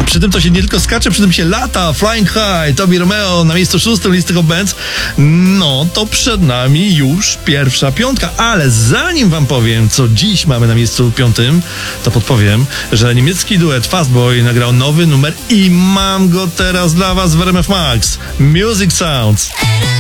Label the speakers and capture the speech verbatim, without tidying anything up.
Speaker 1: No, przy tym to się nie tylko skacze, przy tym się lata. Flying High, Tobi Romeo na miejscu szóstym listy Hot Bands. No, to przed nami już pierwsza piątka, ale zanim wam powiem, co dziś mamy na miejscu piątym, to podpowiem, że niemiecki duet Fastboy nagrał nowy numer i mam go teraz dla was w R M F Max. Music Sounds.